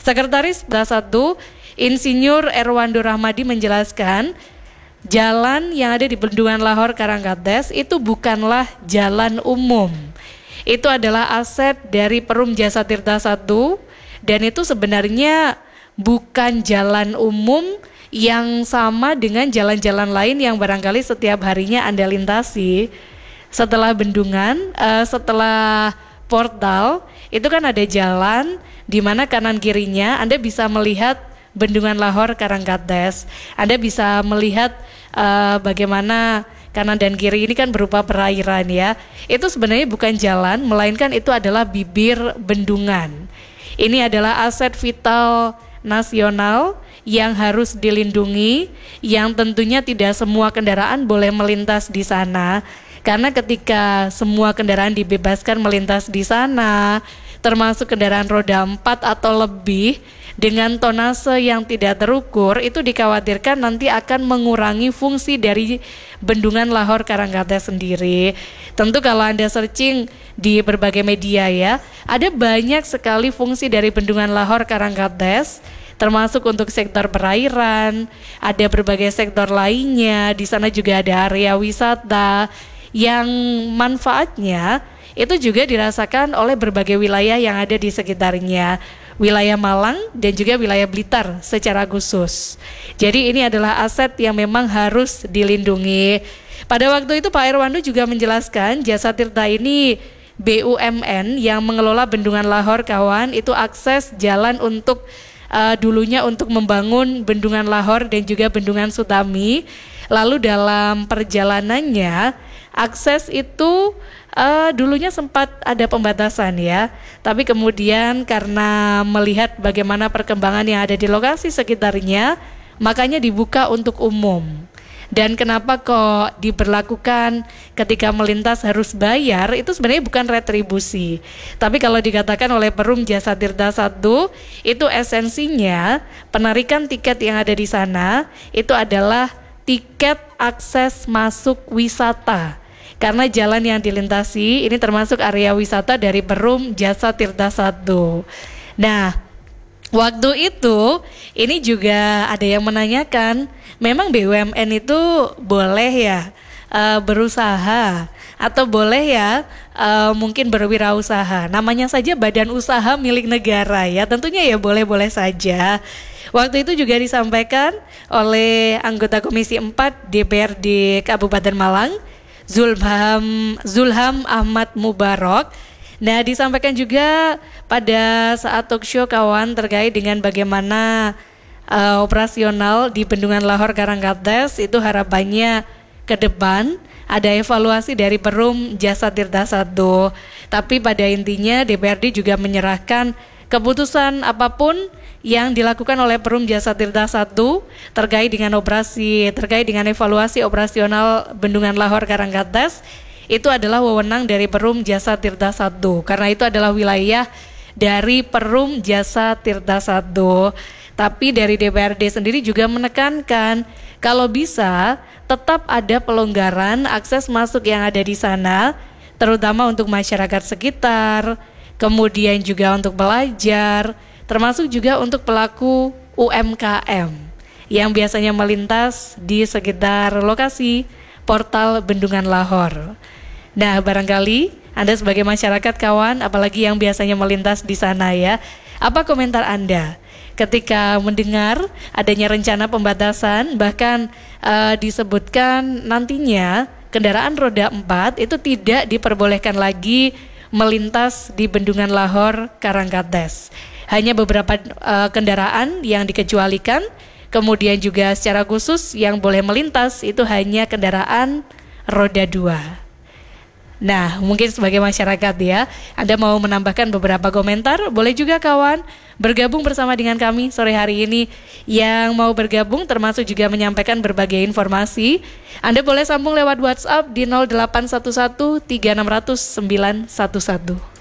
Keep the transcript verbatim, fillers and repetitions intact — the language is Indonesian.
Sekretaris satu Insinyur Erwando Rahmadi menjelaskan, jalan yang ada di Bendungan Lahor Karangkates itu bukanlah jalan umum. Itu adalah aset dari Perum Jasa Tirta satu dan itu sebenarnya bukan jalan umum yang sama dengan jalan-jalan lain yang barangkali setiap harinya Anda lintasi. Setelah bendungan, uh, setelah portal, itu kan ada jalan di mana kanan kirinya Anda bisa melihat Bendungan Lahor Karangkates. Anda bisa melihat uh, bagaimana kanan dan kiri ini kan berupa perairan ya. Itu sebenarnya bukan jalan, melainkan itu adalah bibir bendungan. Ini adalah aset vital nasional yang harus dilindungi, yang tentunya tidak semua kendaraan boleh melintas di sana. Karena ketika semua kendaraan dibebaskan melintas di sana, termasuk kendaraan roda empat atau lebih, dengan tonase yang tidak terukur, itu dikhawatirkan nanti akan mengurangi fungsi dari Bendungan Lahor Karangkates sendiri. Tentu kalau Anda searching di berbagai media ya, ada banyak sekali fungsi dari Bendungan Lahor Karangkates, termasuk untuk sektor perairan, ada berbagai sektor lainnya. Di sana juga ada area wisata yang manfaatnya itu juga dirasakan oleh berbagai wilayah yang ada di sekitarnya. Wilayah Malang dan juga wilayah Blitar secara khusus. Jadi ini adalah aset yang memang harus dilindungi. Pada waktu itu Pak Erwando juga menjelaskan Jasa Tirta ini B U M N yang mengelola Bendungan Lahor kawan, itu akses jalan untuk uh, dulunya untuk membangun Bendungan Lahor dan juga Bendungan Sutami. Lalu dalam perjalanannya akses itu uh, dulunya sempat ada pembatasan ya, tapi kemudian karena melihat bagaimana perkembangan yang ada di lokasi sekitarnya, makanya dibuka untuk umum. Dan kenapa kok diberlakukan ketika melintas harus bayar, itu sebenarnya bukan retribusi. Tapi kalau dikatakan oleh Perum Jasa Tirta satu, itu esensinya penarikan tiket yang ada di sana, itu adalah tiket akses masuk wisata. Karena jalan yang dilintasi ini termasuk area wisata dari Perum Jasa Tirta satu. Nah, waktu itu ini juga ada yang menanyakan, memang B U M N itu boleh ya uh, berusaha atau boleh ya uh, mungkin berwirausaha. Namanya saja badan usaha milik negara ya, tentunya ya boleh-boleh saja. Waktu itu juga disampaikan oleh anggota Komisi empat D P R D Kabupaten Malang, Zulham, Zulham Ahmad Mubarok. Nah, disampaikan juga pada saat talk show kawan terkait dengan bagaimana uh, operasional di Bendungan Lahor Karangkates, itu harapannya ke depan ada evaluasi dari Perum Jasa Tirta satu. Tapi pada intinya D P R D juga menyerahkan keputusan apapun yang dilakukan oleh Perum Jasa Tirta satu terkait dengan operasi, terkait dengan evaluasi operasional Bendungan Lahor Karangkates, itu adalah wewenang dari Perum Jasa Tirta satu, karena itu adalah wilayah dari Perum Jasa Tirta satu. Tapi dari D P R D sendiri juga menekankan kalau bisa tetap ada pelonggaran akses masuk yang ada di sana, terutama untuk masyarakat sekitar, kemudian juga untuk belajar, termasuk juga untuk pelaku U M K M yang biasanya melintas di sekitar lokasi portal Bendungan Lahor. Nah, barangkali Anda sebagai masyarakat kawan, apalagi yang biasanya melintas di sana ya, apa komentar Anda ketika mendengar adanya rencana pembatasan, bahkan uh, disebutkan nantinya kendaraan roda empat itu tidak diperbolehkan lagi melintas di Bendungan Lahor Karangkates. Hanya beberapa uh, kendaraan yang dikecualikan, kemudian juga secara khusus yang boleh melintas itu hanya kendaraan roda dua. Nah, mungkin sebagai masyarakat ya, Anda mau menambahkan beberapa komentar, boleh juga kawan bergabung bersama dengan kami sore hari ini. Yang mau bergabung termasuk juga menyampaikan berbagai informasi, Anda boleh sambung lewat WhatsApp di nol delapan satu satu tiga enam nol nol sembilan satu satu.